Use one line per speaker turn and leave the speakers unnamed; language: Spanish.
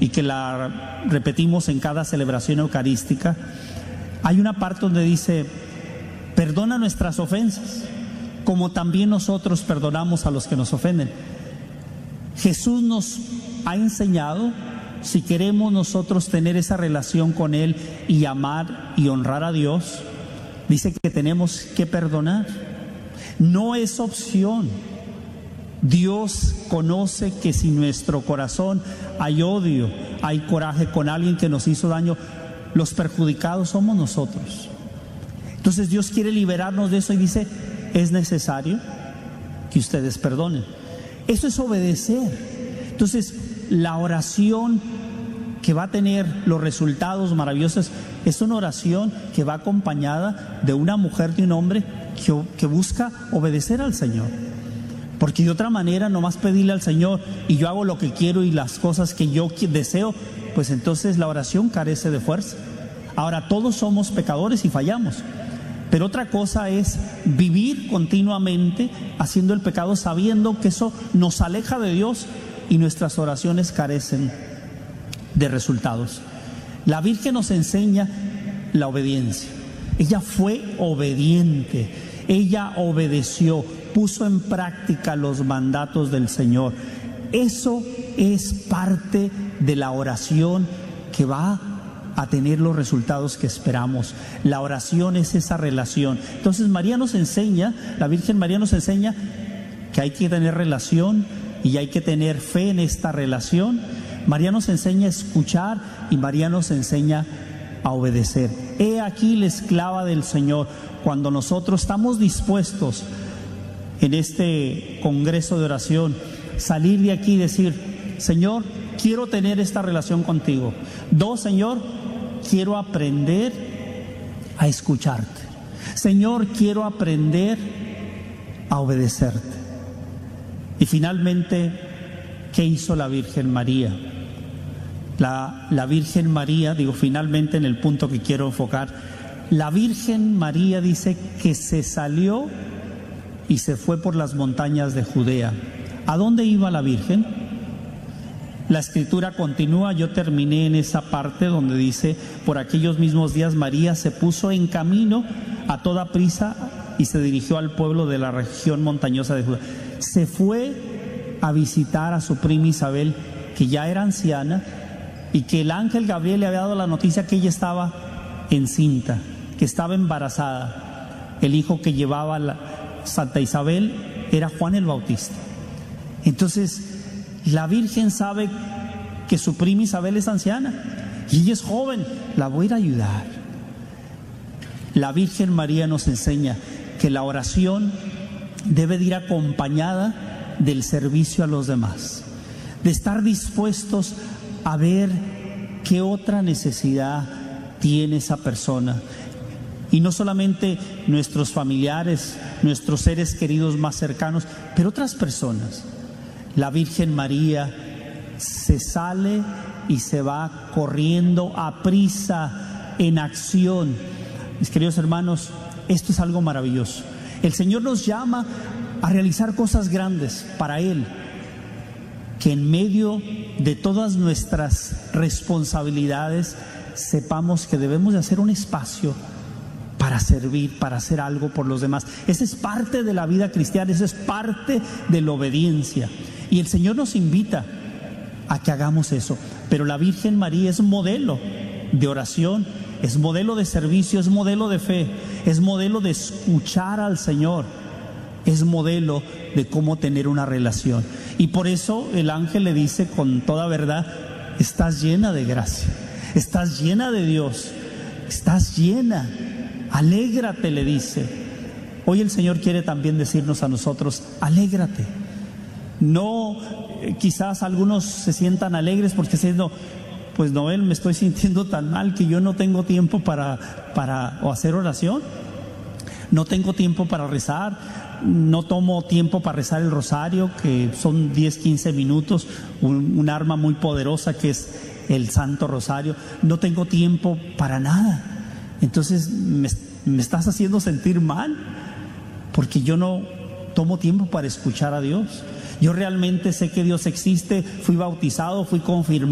y que la repetimos en cada celebración eucarística, hay una parte donde dice: perdona nuestras ofensas, como también nosotros perdonamos a los que nos ofenden. Jesús nos ha enseñado, si queremos nosotros tener esa relación con Él y amar y honrar a Dios, dice que tenemos que perdonar. No es opción. Dios conoce que si en nuestro corazón hay odio, hay coraje con alguien que nos hizo daño, los perjudicados somos nosotros. Entonces Dios quiere liberarnos de eso y dice: es necesario que ustedes perdonen. Eso es obedecer. Entonces la oración que va a tener los resultados maravillosos es una oración que va acompañada de una mujer, de un hombre que busca obedecer al Señor. Porque de otra manera, nomás pedirle al Señor y yo hago lo que quiero y las cosas que yo deseo, pues entonces la oración carece de fuerza. Ahora, todos somos pecadores y fallamos, pero otra cosa es vivir continuamente haciendo el pecado, sabiendo que eso nos aleja de Dios y nuestras oraciones carecen de resultados. La Virgen nos enseña la obediencia. Ella fue obediente, ella obedeció, puso en práctica los mandatos del Señor. Eso es parte de la oración que va a tener los resultados que esperamos. La oración es esa relación. Entonces María nos enseña, la Virgen María nos enseña que hay que tener relación y hay que tener fe en esta relación. María nos enseña a escuchar y María nos enseña a obedecer. He aquí la esclava del Señor. Cuando nosotros estamos dispuestos en este congreso de oración, salir de aquí y decir: Señor, quiero tener esta relación contigo. Dos, Señor, quiero aprender a escucharte. Señor, quiero aprender a obedecerte. Y finalmente, ¿qué hizo la Virgen María? La Virgen María, digo finalmente en el punto que quiero enfocar, la Virgen María dice que se salió y se fue por las montañas de Judea. ¿A dónde iba la Virgen? La escritura continúa, yo terminé en esa parte donde dice: por aquellos mismos días María se puso en camino a toda prisa y se dirigió al pueblo de la región montañosa de Judea. Se fue a visitar a su prima Isabel, que ya era anciana, y que el ángel Gabriel le había dado la noticia que ella estaba encinta, que estaba embarazada. El hijo que llevaba Santa Isabel era Juan el Bautista. Entonces la Virgen sabe que su prima Isabel es anciana y ella es joven, la voy a ir a ayudar. La Virgen María nos enseña que la oración debe de ir acompañada del servicio a los demás, de estar dispuestos a ver qué otra necesidad tiene esa persona. Y no solamente nuestros familiares, nuestros seres queridos más cercanos, pero otras personas. La Virgen María se sale y se va corriendo a prisa, en acción. Mis queridos hermanos, esto es algo maravilloso. El Señor nos llama a realizar cosas grandes para Él. Que en medio de todas nuestras responsabilidades sepamos que debemos de hacer un espacio para servir, para hacer algo por los demás. Esa es parte de la vida cristiana, esa es parte de la obediencia. Y el Señor nos invita a que hagamos eso. Pero la Virgen María es modelo de oración, es modelo de servicio, es modelo de fe, es modelo de escuchar al Señor, es modelo de cómo tener una relación. Y por eso el ángel le dice con toda verdad: estás llena de gracia, estás llena de Dios, estás llena, alégrate, le dice. Hoy el Señor quiere también decirnos a nosotros: alégrate. No, quizás algunos se sientan alegres porque diciendo: pues Noel, me estoy sintiendo tan mal que yo no tengo tiempo para hacer oración, no tengo tiempo para rezar, no tomo tiempo para rezar el rosario, que son 10-15 minutos, un arma muy poderosa que es el Santo Rosario. No tengo tiempo para nada. Entonces me estás haciendo sentir mal porque yo no tomo tiempo para escuchar a Dios. Yo realmente sé que Dios existe, fui bautizado, fui confirmado.